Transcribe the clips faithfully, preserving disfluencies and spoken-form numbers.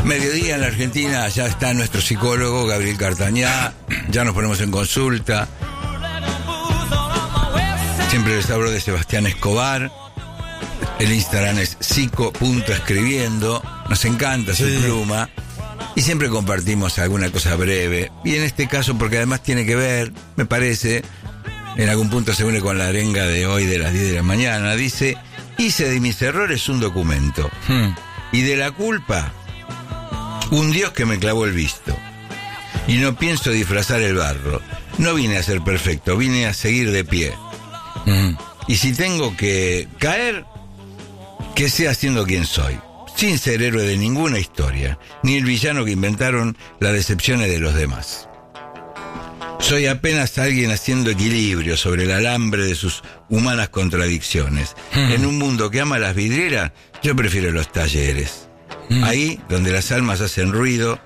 Mediodía en la Argentina, ya está nuestro psicólogo Gabriel Cartañá, ya nos ponemos en consulta. Siempre les hablo de Sebastián Escobar. El Instagram es psico punto escribiendo. Nos encanta su sí. pluma. Y siempre compartimos alguna cosa breve. Y en este caso, porque además tiene que ver, me parece, en algún punto se une con la arenga de hoy de las diez de la mañana. Dice: hice de mis errores un documento. Hmm. Y de la culpa, un Dios que me clavó el visto. Y no pienso disfrazar el barro. No vine a ser perfecto, vine a seguir de pie. Mm. Y si tengo que caer, que sea siendo quien soy, sin ser héroe de ninguna historia, ni el villano que inventaron las decepciones de los demás. Soy apenas alguien haciendo equilibrio sobre el alambre de sus humanas contradicciones. Mm. En un mundo que ama las vidrieras, yo prefiero los talleres. Mm. Ahí donde las almas hacen ruido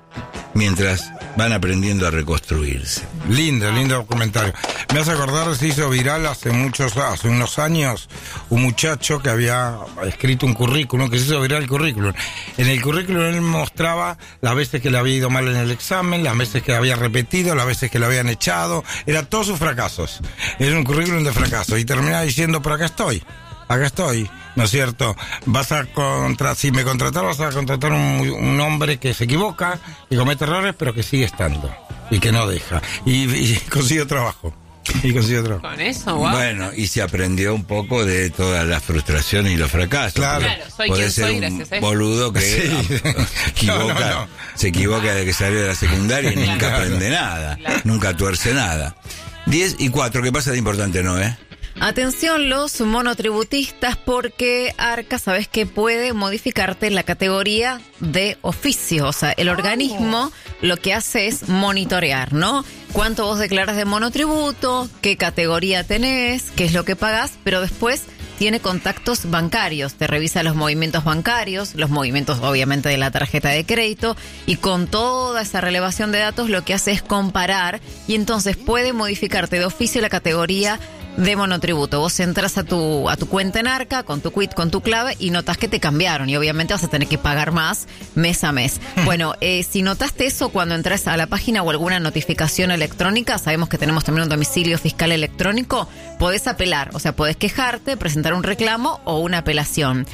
mientras van aprendiendo a reconstruirse. Lindo, lindo comentario. Me hace acordar, se hizo viral hace muchos, hace unos años, un muchacho que había escrito un currículum, que se hizo viral el currículum. En el currículum él mostraba las veces que le había ido mal en el examen, las veces que había repetido, las veces que lo habían echado, era todos sus fracasos. Era un currículum de fracaso. Y terminaba diciendo: pero acá estoy, acá estoy. ¿No es cierto? Vas a contra, si me contratar, vas a contratar un, un hombre que se equivoca y comete errores, pero que sigue estando y que no deja. Y, y consigue trabajo. Y consigue trabajo. Con eso, wow. Bueno, y se aprendió un poco de toda la frustración y los fracasos. Claro, claro soy Puede quien ser soy, un gracias a boludo que sí. equivoca, no, no, no. se equivoca de que salió de la secundaria y nunca claro. aprende nada, Claro. nunca tuerce nada. Diez y cuatro, ¿qué pasa de importante, no, eh? Atención los monotributistas, porque Arca, sabes que puede modificarte la categoría de oficio. O sea, el organismo lo que hace es monitorear, ¿no? Cuánto vos declaras de monotributo, qué categoría tenés, qué es lo que pagás, pero después tiene contactos bancarios, te revisa los movimientos bancarios, los movimientos obviamente de la tarjeta de crédito, y con toda esa relevación de datos lo que hace es comparar, y entonces puede modificarte de oficio la categoría de monotributo. Vos entras a tu a tu cuenta en Arca con tu quit, con tu clave, y notas que te cambiaron y obviamente vas a tener que pagar más mes a mes. Bueno, eh, si notaste eso cuando entras a la página o alguna notificación electrónica, sabemos que tenemos también un domicilio fiscal electrónico, podés apelar, o sea, podés quejarte, presentar un reclamo o una apelación.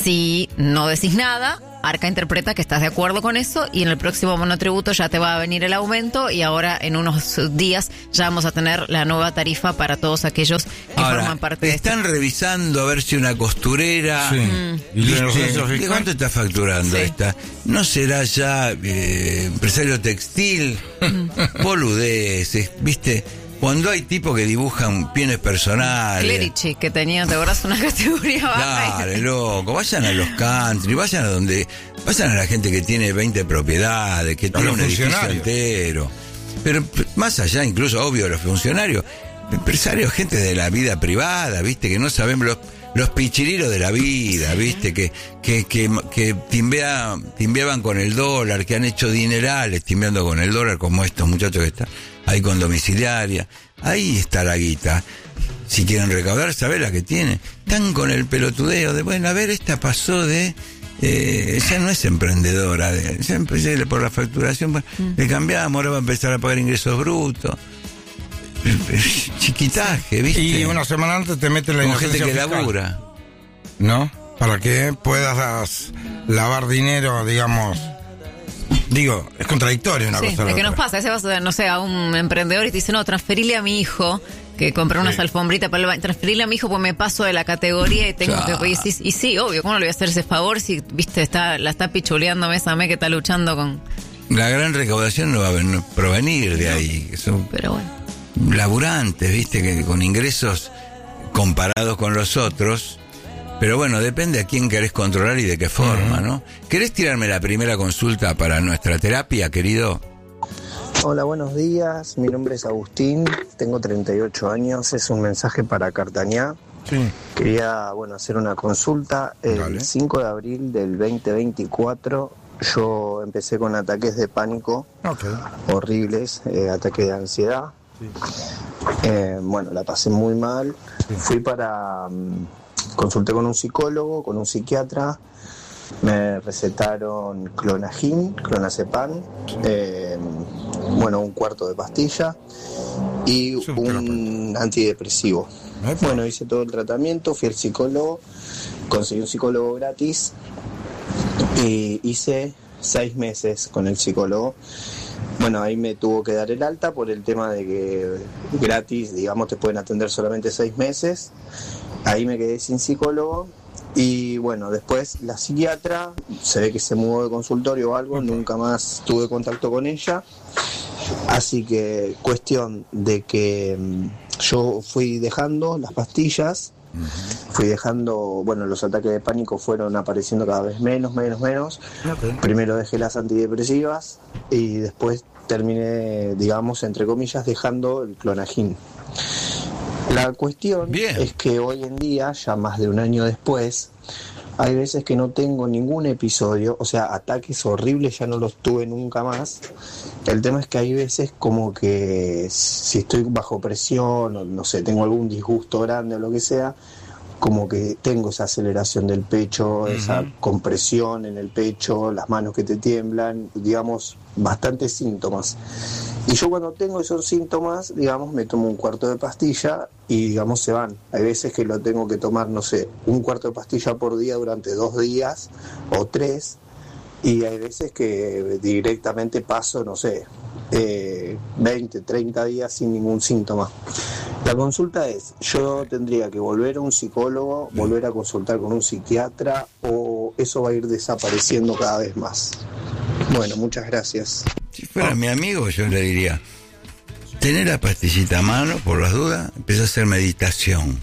Si no decís nada, Arca interpreta que estás de acuerdo con eso y en el próximo monotributo ya te va a venir el aumento, y ahora en unos días ya vamos a tener la nueva tarifa para todos aquellos que Ahora, forman parte de están este. revisando a ver si una costurera, Sí. Mm. ¿Y ¿viste? los censos ¿De fiscales? cuánto está facturando Sí. esta? ¿No será ya eh, empresario textil? Boludeces, ¿viste? Cuando hay tipos que dibujan bienes personales. Clerici, que tenía, ¿te acordás? Una categoría baja. Dale, loco, vayan a los country, vayan a donde, vayan a la gente que tiene veinte propiedades, que tiene los un edificio funcionarios. entero. Pero p- más allá, incluso, obvio, de los funcionarios, empresarios, gente de la vida privada, viste, que no sabemos los, los pichiriros de la vida, viste, que, que, que, que timbea, timbeaban con el dólar, que han hecho dinerales timbeando con el dólar, como estos muchachos que están ahí con domiciliaria. Ahí está la guita. Si quieren recaudar, ¿sabés la que tiene? Están con el pelotudeo de, bueno, a ver, esta pasó de... Eh, ella no es emprendedora, de, ya empecé por la facturación, bueno, Mm. le cambiamos, ahora va a empezar a pagar ingresos brutos. Chiquitaje, ¿viste? Y una semana antes te meten la Con gente inocencia que fiscal, labura. ¿no? Para que puedas lavar dinero, digamos. Digo, es contradictorio una Sí, cosa a la es que otra. nos pasa, ese vas a, no sé, a un emprendedor y te dice, no, transferile a mi hijo, que compré unas Sí. alfombritas para el baño, transferile a mi hijo, pues me paso de la categoría y tengo Claro. que... Y sí, y sí, obvio, ¿cómo no le voy a hacer ese favor si, viste, está la está pichuleando mes a mes, que está luchando con... La gran recaudación no va a ven- provenir de ahí. que Son Pero bueno. laburantes, viste, que con ingresos comparados con los otros. Pero bueno, depende a quién querés controlar y de qué forma, ¿no? ¿Querés tirarme la primera consulta para nuestra terapia, querido? Hola, buenos días. Mi nombre es Agustín, tengo treinta y ocho años. Es un mensaje para Cartañá. Sí. Quería, bueno, hacer una consulta. El Dale. cinco de abril del veinte veinticuatro yo empecé con ataques de pánico Ok. horribles, eh, ataques de ansiedad. Eh, bueno, la pasé muy mal. Fui para... mm, consulté con un psicólogo, con un psiquiatra. Me recetaron clonazepam, clonazepam, eh, bueno, un cuarto de pastilla y un antidepresivo. Bueno, hice todo el tratamiento, fui al psicólogo, conseguí un psicólogo gratis y hice seis meses con el psicólogo. Bueno, ahí me tuvo que dar el alta por el tema de que gratis, digamos, te pueden atender solamente seis meses. Ahí me quedé sin psicólogo. Y bueno, después la psiquiatra, se ve que se mudó de consultorio o algo, nunca más tuve contacto con ella. Así que cuestión de que um, yo fui dejando las pastillas, uh-huh. fui dejando, bueno, los ataques de pánico fueron apareciendo cada vez menos, menos, menos. Okay. Primero dejé las antidepresivas y después terminé, digamos, entre comillas, dejando el clonazepam. La cuestión Bien. es que hoy en día, ya más de un año después, hay veces que no tengo ningún episodio, o sea, ataques horribles ya no los tuve nunca más. El tema es que hay veces como que si estoy bajo presión, o no sé, tengo algún disgusto grande o lo que sea, como que tengo esa aceleración del pecho, uh-huh. esa compresión en el pecho, las manos que te tiemblan, digamos, bastantes síntomas. Y yo cuando tengo esos síntomas, digamos, me tomo un cuarto de pastilla y, digamos, se van. Hay veces que lo tengo que tomar, no sé, un cuarto de pastilla por día durante dos días o tres. Y hay veces que directamente paso, no sé, eh, veinte, treinta días sin ningún síntoma. La consulta es, yo tendría que volver a un psicólogo, volver a consultar con un psiquiatra, o eso va a ir desapareciendo cada vez más. Bueno, muchas gracias. Si fuera oh. mi amigo, yo le diría, tener la pastillita a mano, por las dudas, empieza a hacer meditación.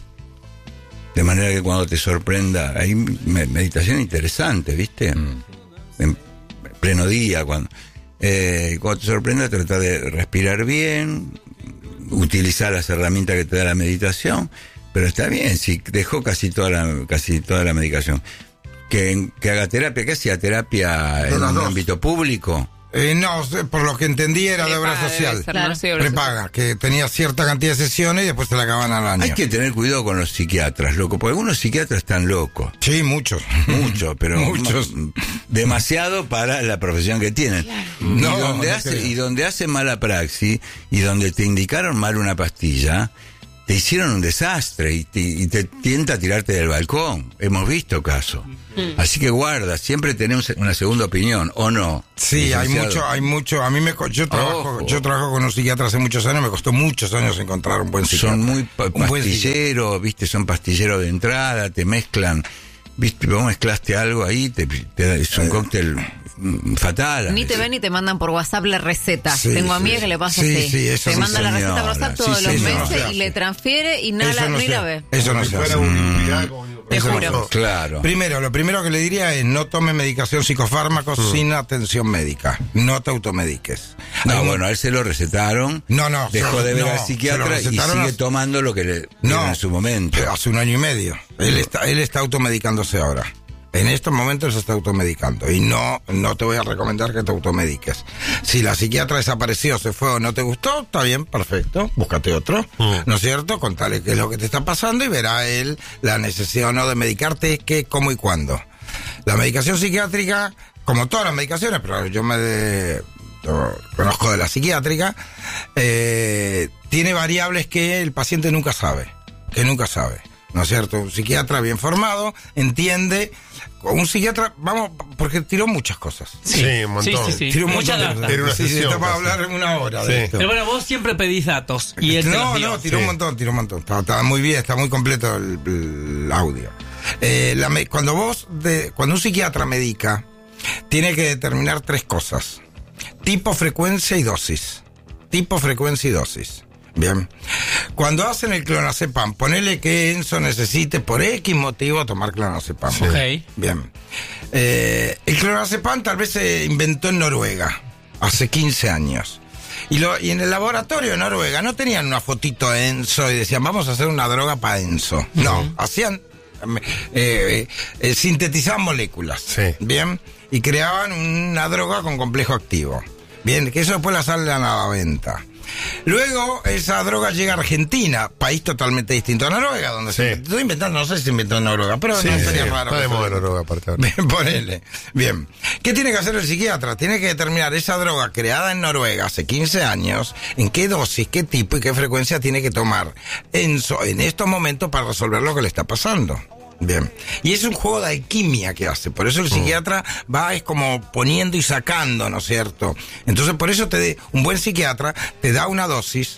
De manera que cuando te sorprenda, hay meditación interesante, ¿viste? Mm. En pleno día, cuando, eh, cuando te sorprenda, tratar de respirar bien, utilizar las herramientas que te da la meditación, pero está bien, si dejó casi toda la, casi toda la medicación. Que, que haga terapia, que hacía terapia no, en no, un no. ámbito público. Eh, no, por lo que entendí era de obra social. Claro. Prepaga, que tenía cierta cantidad de sesiones y después te la acaban al año. Hay que tener cuidado con los psiquiatras, loco, porque algunos psiquiatras están locos. Sí, muchos. Muchos, pero muchos. M- demasiado para la profesión que tienen. Claro. Y, no, donde no hace, y donde hacen mala praxis y donde te indicaron mal una pastilla, te hicieron un desastre y te, y te tienta a tirarte del balcón. Hemos visto casos. Mm. Así que guarda, siempre tenemos una segunda opinión, ¿o no? Sí, hay mucho, hay mucho. A mí me, yo trabajo, Ojo. yo trabajo con un psiquiatra hace muchos años, me costó muchos años encontrar un buen psiquiatra. Son muy pa- pastilleros, viste, son pastilleros de entrada, te mezclan, viste, vos mezclaste algo ahí, te, te es un eh. cóctel fatal. Ni te ven ni te mandan por WhatsApp la receta. Sí, Tengo sí. amigas que le pasa sí, así. Sí, eso te no manda la receta por WhatsApp todos sí, los sí, meses no, y le transfiere y nada, no ni se, la ve. Eso no se hace. Mm. Te Eso juro. No, claro. Primero, lo primero que le diría es no tome medicación psicofármacos mm. sin atención médica. No te automediques. No, Hay bueno, un... a él se lo recetaron. No, no. Dejó de ver no, al psiquiatra y sigue a... tomando lo que le dieron en su momento. Hace un año y medio. Él está, él está automedicándose ahora. En estos momentos se está automedicando y no, no te voy a recomendar que te automediques. Si la psiquiatra desapareció, se fue o no te gustó, está bien, perfecto, búscate otro, mm. ¿no es cierto? Contale qué es lo que te está pasando y verá él la necesidad o no de medicarte, qué, cómo y cuándo. La medicación psiquiátrica, como todas las medicaciones, pero yo me de, yo conozco de la psiquiátrica, eh, tiene variables que el paciente nunca sabe, que nunca sabe. ¿No es cierto? Un psiquiatra bien formado entiende. Un psiquiatra, vamos, porque tiró muchas cosas. Sí, sí un montón. Sí, sí, sí. Tiró un Mucha montón. data. Tiró una sí, sí, está para hablar una hora sí. de esto. Pero bueno, vos siempre pedís datos. Y él no, te no, tiró sí. un montón, tiró un montón. Está, está muy bien, está muy completo el, el audio. Eh, la, cuando vos, de, cuando un psiquiatra medica, tiene que determinar tres cosas: tipo, frecuencia y dosis. Tipo, frecuencia y dosis. Bien. Cuando hacen el clonazepam, ponele que Enzo necesite por X motivo tomar clonazepam. Sí. Okay. Bien. Eh, el clonazepam tal vez se inventó en Noruega, hace quince años. Y, lo, y en el laboratorio de Noruega no tenían una fotito de Enzo y decían, vamos a hacer una droga para Enzo. No, uh-huh. hacían, eh, eh, sintetizaban moléculas. Sí. Bien. Y creaban una droga con complejo activo. Bien, que eso después la salen a la venta. Luego, esa droga llega a Argentina, país totalmente distinto a Noruega, donde Sí. se estoy inventando, no sé si se inventó en Noruega, pero Sí, no sí, sería sí. raro. Está de que moda se- Noruega, aparte ahora. Bien, ponele. Bien. ¿Qué tiene que hacer el psiquiatra? Tiene que determinar esa droga creada en Noruega hace quince años, en qué dosis, qué tipo y qué frecuencia tiene que tomar en, so- en estos momentos para resolver lo que le está pasando. Bien. Y es un juego de alquimia que hace. Por eso el psiquiatra va es como poniendo y sacando, ¿no es cierto? Entonces, por eso te de, un buen psiquiatra te da una dosis.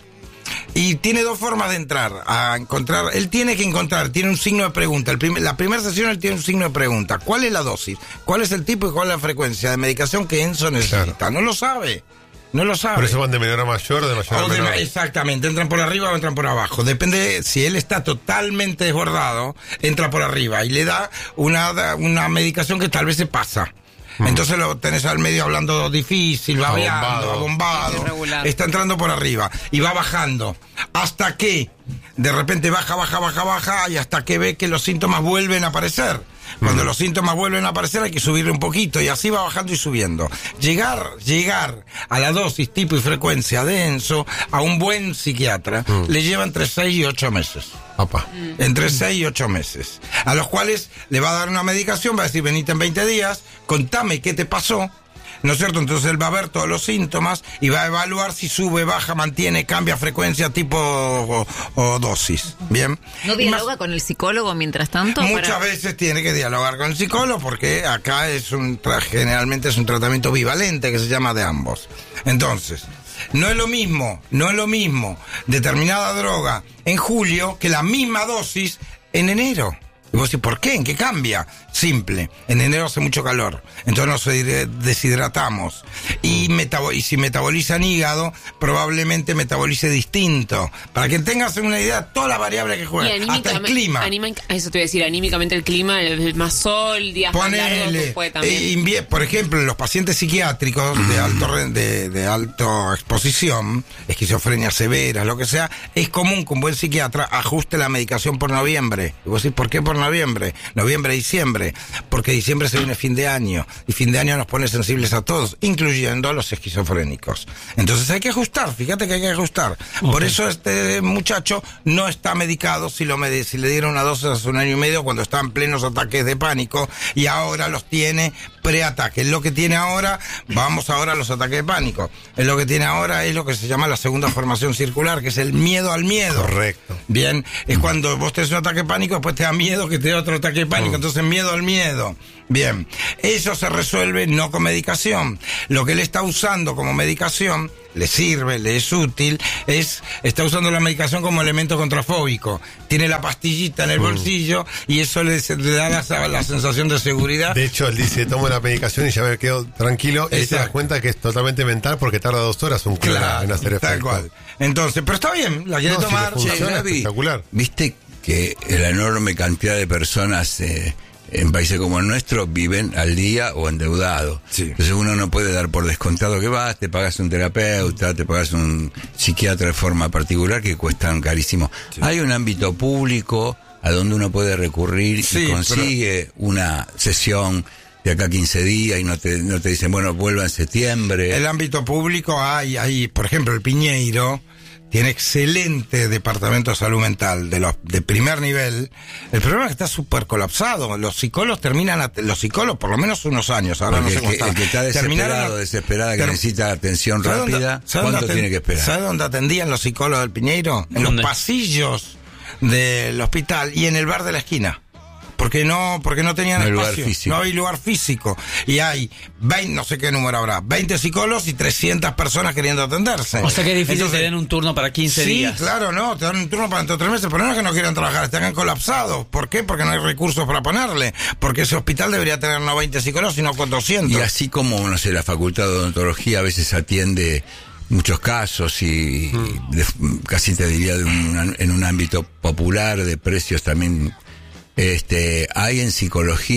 Y tiene dos formas de entrar a encontrar. Él tiene que encontrar, tiene un signo de pregunta. El prim- la primera sesión él tiene un signo de pregunta. ¿Cuál es la dosis? ¿Cuál es el tipo y cuál es la frecuencia de medicación que Enzo necesita? Claro. No lo sabe. No lo sabe. Por eso van de menor a mayor, de mayor a O de- menor. exactamente, entran por arriba o entran por abajo. Depende, si él está totalmente desbordado, entra por arriba y le da una, una medicación que tal vez se pasa. Entonces lo tenés al medio hablando difícil, babeando, Abombado. abombado. Irregular. Está entrando por arriba y va bajando. Hasta que de repente baja, baja, baja, baja y hasta que ve que los síntomas vuelven a aparecer. Cuando los síntomas vuelven a aparecer hay que subirle un poquito y así va bajando y subiendo. Llegar, llegar a la dosis, tipo y frecuencia de Enzo a un buen psiquiatra le lleva entre seis y ocho meses. Papá. Entre seis y ocho meses. A los cuales le va a dar una medicación, va a decir, venite en veinte días, contame qué te pasó, ¿no es cierto? Entonces él va a ver todos los síntomas y va a evaluar si sube, baja, mantiene, cambia frecuencia, tipo o, o dosis. ¿Bien? ¿No Y más- dialoga con el psicólogo mientras tanto? Muchas para- veces tiene que dialogar con el psicólogo porque acá es un tra- generalmente es un tratamiento bivalente que se llama de ambos. Entonces, no es lo mismo, no es lo mismo determinada droga en julio que la misma dosis en enero. Y vos decís, ¿por qué? ¿En qué cambia? Simple. En enero hace mucho calor. Entonces nos de- deshidratamos. Y, metabo- y si metaboliza en hígado, probablemente metabolice distinto. Para que tengas una idea, todas las variables que Y juegan. Hasta el anímicamente- clima. anima- eso te iba a decir, anímicamente el clima, el más sol, días más largos, Ponele, puede también. eh, invie- por ejemplo, los pacientes psiquiátricos de alto re- de, de alta exposición, esquizofrenia severa, lo que sea, es común que un buen psiquiatra ajuste la medicación por noviembre. Y vos decís, ¿por qué por noviembre? Noviembre, diciembre. Porque diciembre se viene fin de año. Y fin de año nos pone sensibles a todos, incluyendo a los esquizofrénicos. Entonces hay que ajustar, fíjate que hay que ajustar. Por eso este muchacho no está medicado si, lo medi- si le dieron una dosis hace un año y medio cuando está en plenos ataques de pánico y ahora los tiene preataque. Es lo que tiene ahora, vamos ahora a los ataques de pánico. Es lo que tiene ahora, es lo que se llama la segunda formación circular, que es el miedo al miedo. Correcto. Bien, es cuando vos tenés un ataque de pánico, después te da miedo que te dé otro ataque de pánico, entonces miedo al miedo. Bien, eso se resuelve no con medicación. Lo que él está usando como medicación, le sirve, le es útil, es, está usando la medicación como elemento contrafóbico. Tiene la pastillita en el bolsillo y eso le, le da la, la sensación de seguridad. De hecho, él dice, tomo la medicación y ya me quedo tranquilo. Él se da Exacto. cuenta que es totalmente mental porque tarda dos horas un clon en hacer efecto. tal cual. Entonces, pero está bien, la quiere No, si tomar. le funciona, sí. Gaby, espectacular. Viste que la enorme cantidad de personas eh, en países como el nuestro viven al día o endeudados. Sí. Entonces uno no puede dar por descontado que vas, te pagas un terapeuta, te pagas un psiquiatra de forma particular que cuestan carísimo. Hay un ámbito público a donde uno puede recurrir Sí, y consigue una sesión de acá a quince días y no te, no te dicen, bueno, vuelva en septiembre. El ámbito público hay, hay, por ejemplo, el Piñeiro tiene excelente departamento de salud mental de los de primer nivel. El problema es que está súper colapsado. Los psicólogos terminan, a- los psicólogos por lo menos unos años, ahora Porque no sé cómo el, que, está. el que está Terminaron desesperado, a- desesperada, que ter- necesita atención ¿Sabe dónde- rápida, sabe ¿cuánto dónde tiene aten- que esperar? ¿Sabe dónde atendían los psicólogos del Piñeiro? En los ¿Dónde? pasillos del hospital y en el bar de la esquina. Porque no, porque no tenían No hay lugar espacio, físico. no hay lugar físico. Y hay veinte, no sé qué número habrá, veinte psicólogos y trescientas personas queriendo atenderse. O sea que es difícil Entonces, tener un turno para quince sí, días. claro, no, te dan un turno para dentro de tres meses, pero no es que no quieran trabajar, están colapsados. ¿Por qué? Porque no hay recursos para ponerle. Porque ese hospital debería tener no veinte psicólogos, sino cuatrocientos. Y así como, no sé, la Facultad de Odontología a veces atiende muchos casos y de- casi te diría de un- en un ámbito popular de precios también, este, hay en psicología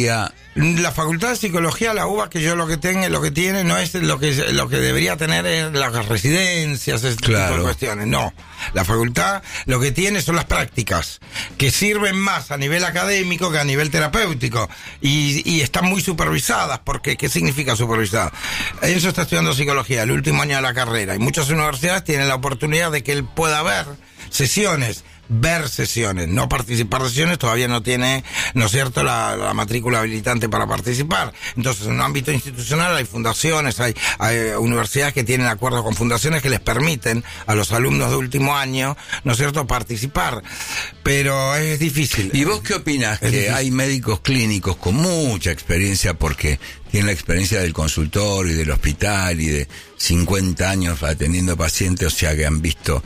La Facultad de Psicología, la U B A, que yo lo que tengo, lo que tiene no es lo que lo que debería tener es las residencias, ese Claro. tipo de cuestiones. No, la facultad lo que tiene son las prácticas, que sirven más a nivel académico que a nivel terapéutico, y, y están muy supervisadas. Porque ¿qué significa supervisada? Enzo está estudiando psicología, el último año de la carrera, y muchas universidades tienen la oportunidad de que él pueda ver sesiones. Ver sesiones, no participar de sesiones, todavía no tiene, ¿no es cierto?, la, la matrícula habilitante para participar. Entonces, en un ámbito institucional hay fundaciones, hay, hay universidades que tienen acuerdos con fundaciones que les permiten a los alumnos de último año, ¿no es cierto?, participar. Pero es difícil. ¿Y vos qué opinás? Es Que difícil. hay médicos clínicos con mucha experiencia porque tienen la experiencia del consultorio y del hospital y de cincuenta años atendiendo pacientes, o sea que han visto,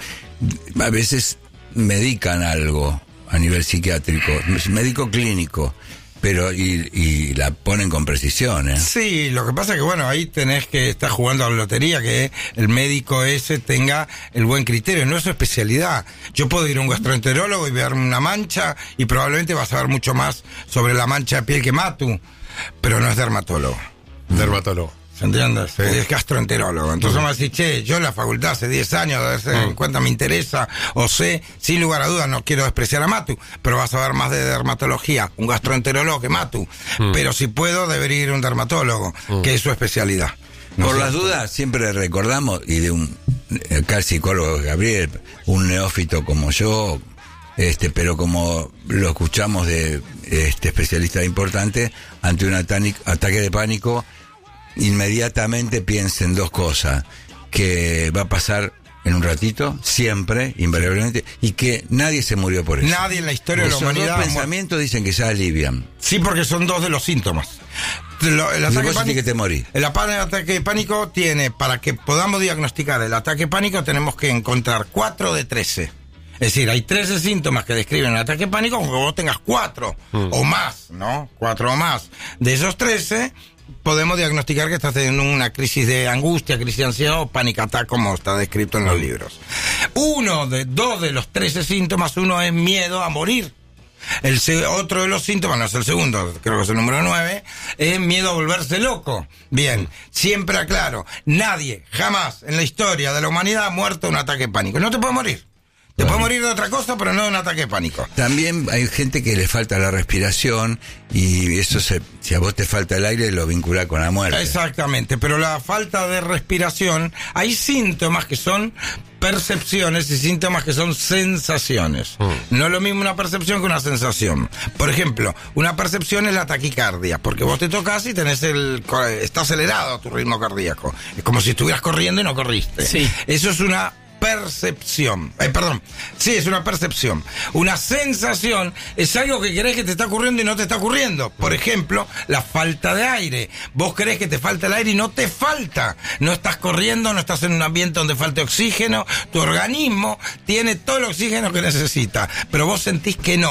a veces medican algo a nivel psiquiátrico, médico clínico, pero y, y la ponen con precisión, ¿eh? Sí, lo que pasa es que, bueno, ahí tenés que estar jugando a la lotería, que el médico ese tenga el buen criterio, no es su especialidad. Yo puedo ir a un gastroenterólogo y ver una mancha y probablemente vas a ver mucho más sobre la mancha de piel que Matu, pero no es dermatólogo. Dermatólogo. ¿Se entiende? Sí. Es gastroenterólogo. Entonces me decís, che, yo en la facultad hace diez años, de darse en cuenta me interesa, o sé, sin lugar a dudas, no quiero despreciar a Matu, pero vas a ver más de dermatología, un gastroenterólogo que Matu. Pero si puedo, debería ir a un dermatólogo, que es su especialidad. ¿No Por es las cierto? dudas, siempre recordamos, y de un, acá el psicólogo Gabriel, un neófito como yo, este, pero como lo escuchamos de este especialista importante, ante un atani- ataque de pánico, inmediatamente piensen dos cosas: que va a pasar en un ratito, siempre, invariablemente, y que nadie se murió por eso. Nadie en la historia de la Esos humanidad. dos pensamientos dicen que se alivian. Sí, porque son dos de los síntomas. Lo- el Y ataque vos pánico, sentís que te morís. el apa- ataque de pánico tiene, para que podamos diagnosticar el ataque de pánico, tenemos que encontrar cuatro de trece. Es decir, hay trece síntomas que describen el ataque de pánico, aunque vos tengas cuatro o más, ¿no? Cuatro o más. De esos trece, podemos diagnosticar que estás teniendo una crisis de angustia, crisis de ansiedad o panic attack, como está descrito en los libros. Uno de, dos de los trece síntomas, uno es miedo a morir. El se- otro de los síntomas, no es el segundo, creo que es el número nueve, es miedo a volverse loco. Bien, siempre aclaro, nadie, jamás en la historia de la humanidad ha muerto de un ataque de pánico. No te puedes morir. Te puedes morir de otra cosa, pero no de un ataque de pánico. También hay gente que le falta la respiración y eso se, si a vos te falta el aire lo vincula con la muerte. Exactamente, pero la falta de respiración, hay síntomas que son percepciones y síntomas que son sensaciones. No es lo mismo una percepción que una sensación. Por ejemplo, una percepción es la taquicardia, porque vos te tocas y tenés el, está acelerado tu ritmo cardíaco. Es como si estuvieras corriendo y no corriste. Sí. Eso es una percepción. Eh, perdón. Sí, es una percepción. Una sensación es algo que crees que te está ocurriendo y no te está ocurriendo. Por ejemplo, la falta de aire. Vos crees que te falta el aire y no te falta. No estás corriendo, no estás en un ambiente donde falte oxígeno. Tu organismo tiene todo el oxígeno que necesita, pero vos sentís que no.